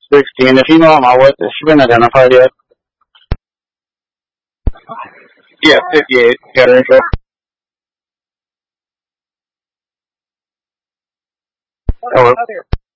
16. The female I'm out with, has she been identified yet? Yeah, 58. Got her info. Hello.